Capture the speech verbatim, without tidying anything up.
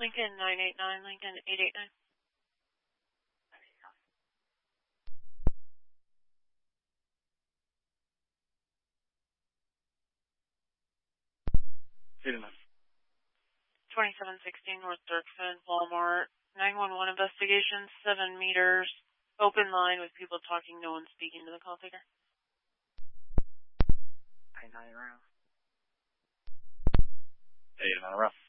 Lincoln nine eight nine, Lincoln eight eight nine. twenty-seven sixteen North Dirksen, Walmart. nine one one investigation, seven meters. Open line with people talking, no one speaking to the call taker. I nine around. Eight in a row.